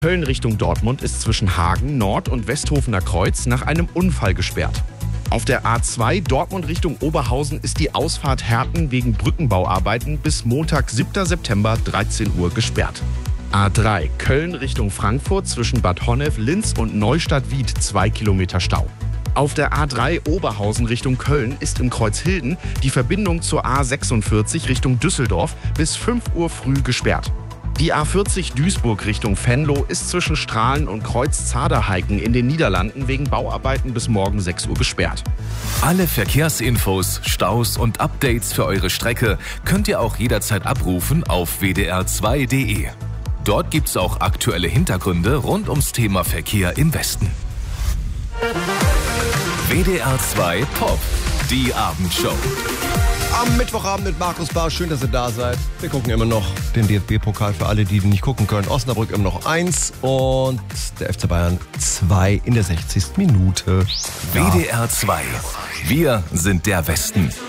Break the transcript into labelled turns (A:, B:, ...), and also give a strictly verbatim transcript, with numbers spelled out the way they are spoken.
A: Köln Richtung Dortmund ist zwischen Hagen, Nord- und Westhofener Kreuz nach einem Unfall gesperrt. Auf der A zwei Dortmund Richtung Oberhausen ist die Ausfahrt Herten wegen Brückenbauarbeiten bis Montag, siebter September, dreizehn Uhr gesperrt. A drei Köln Richtung Frankfurt zwischen Bad Honnef, Linz und Neustadt-Wied zwei Kilometer Stau. Auf der A drei Oberhausen Richtung Köln ist im Kreuzhilden die Verbindung zur A sechsundvierzig Richtung Düsseldorf bis fünf Uhr früh gesperrt. Die A vierzig Duisburg Richtung Venlo ist zwischen Strahlen und Kreuz Zaderheiken in den Niederlanden wegen Bauarbeiten bis morgen sechs Uhr gesperrt.
B: Alle Verkehrsinfos, Staus und Updates für eure Strecke könnt ihr auch jederzeit abrufen auf w d r zwei punkt d e. Dort gibt's auch aktuelle Hintergründe rund ums Thema Verkehr im Westen. W D R zwei Pop, die Abendshow.
C: Am Mittwochabend mit Markus Bahr. Schön, dass ihr da seid. Wir gucken immer noch den D F B-Pokal für alle, die nicht gucken können. Osnabrück immer noch eins und der F C Bayern zwei in der sechzigsten Minute.
B: W D R zwei. Wir sind der Westen.